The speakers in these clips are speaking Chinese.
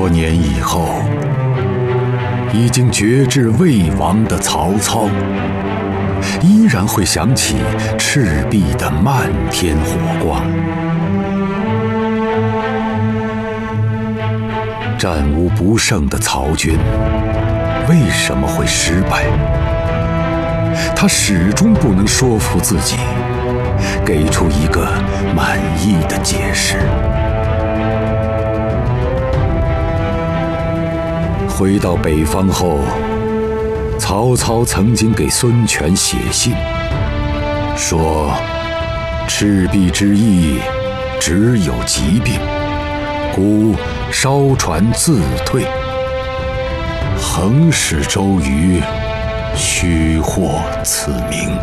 多年以后，已经绝志未亡的曹操，依然会想起赤壁的漫天火光。战无不胜的曹军为什么会失败？他始终不能说服自己，给出一个满意的解释。回到北方后，曹操曾经给孙权写信，说赤壁之役只有疾病，故烧船自退，横使周瑜须获此名。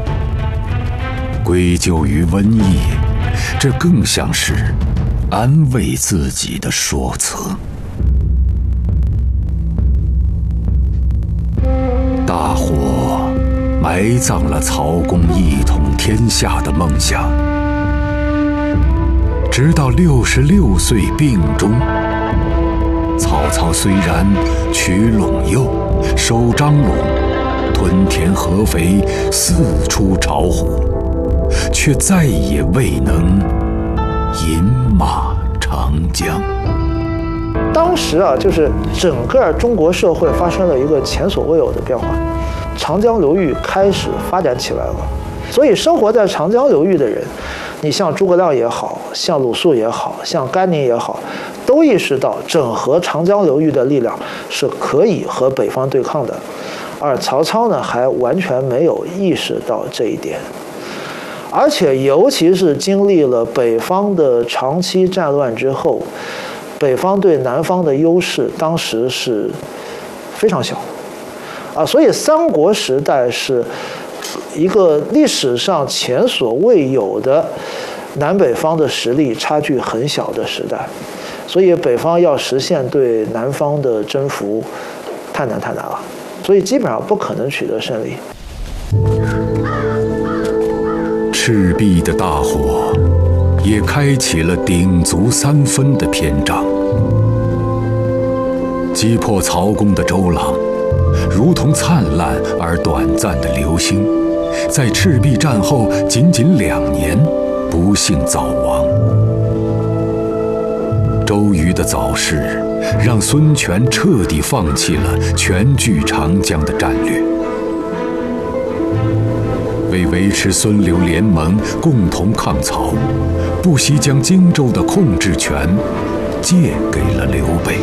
归咎于瘟疫，这更像是安慰自己的说辞。大火埋葬了曹公一统天下的梦想，直到66岁病终，曹操虽然取陇右、守张龙、屯田合肥，四出巢湖，却再也未能饮马长江。 当时就是整个中国社会发生了一个前所未有的变化，长江流域开始发展起来了。所以生活在长江流域的人，你像诸葛亮也好，像鲁肃也好，像甘宁也好，都意识到整合长江流域的力量是可以和北方对抗的。而曹操呢，还完全没有意识到这一点。而且尤其是经历了北方的长期战乱之后，北方对南方的优势当时是非常小所以三国时代是一个历史上前所未有的南北方的实力差距很小的时代，所以北方要实现对南方的征服太难了，所以基本上不可能取得胜利。 赤壁的大火也开启了鼎足3分的篇章。击破曹公的周郎，如同灿烂而短暂的流星，在赤壁战后仅2年，不幸早亡。周瑜的早逝，让孙权彻底放弃了全据长江的战略。为维持孙刘联盟共同抗曹，不惜将荆州的控制权借给了刘备。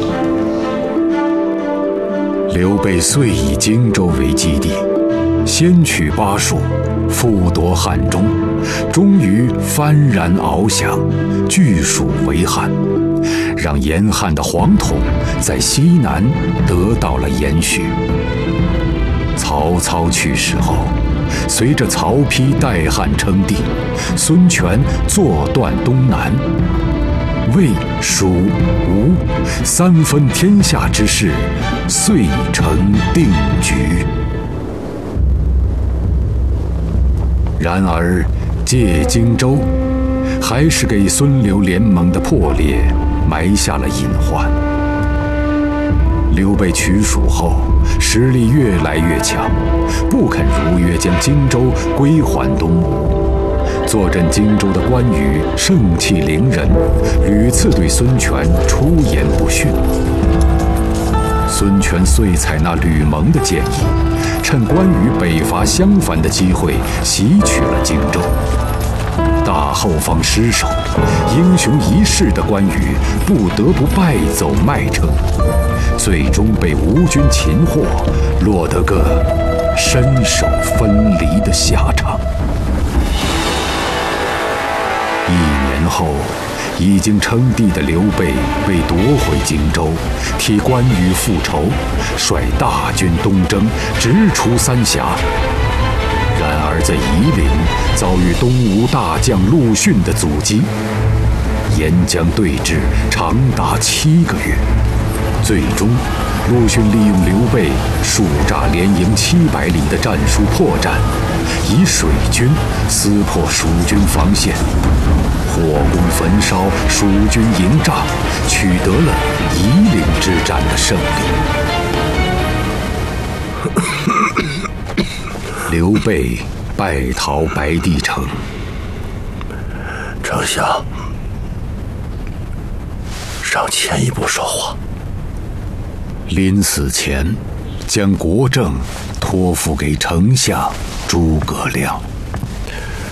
刘备遂以荆州为基地，先取巴蜀，复夺汉中，终于幡然翱翔，据蜀为汉，让严汉的皇统在西南得到了延续。曹操去世后，随着曹丕代汉称帝，孙权坐断东南，魏、蜀、吴3分天下之势遂成定局。然而，借荆州还是给孙刘联盟的破裂埋下了隐患。刘备取蜀后，实力越来越强，不肯如约将荆州归还东吴。坐镇荆州的关羽盛气凌人，屡次对孙权出言不逊。孙权遂采纳吕蒙的建议，趁关羽北伐襄樊的机会，袭取了荆州。大后方失守，英雄一世的关羽不得不败走麦城，最终被吴军擒获，落得个身首分离的下场。1年后，已经称帝的刘备被夺回荆州，替关羽复仇，率大军东征，直出三峡。然而在夷陵遭遇东吴大将陆逊的阻击，沿江对峙长达7个月，最终陆逊利用刘备数诈连营700里的战术破绽，以水军撕破蜀军防线，火攻焚烧蜀军营帐，取得了夷陵战的胜利。刘备败逃白帝城。 丞相，让前一步说话。 临死前，将国政托付给丞相诸葛亮。